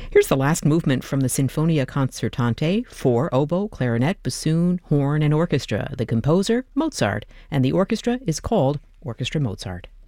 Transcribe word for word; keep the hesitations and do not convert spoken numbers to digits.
Here's the last movement from the Sinfonia Concertante for oboe, clarinet, bassoon, horn, and orchestra. The composer, Mozart, and the orchestra is called Orchestra Mozart.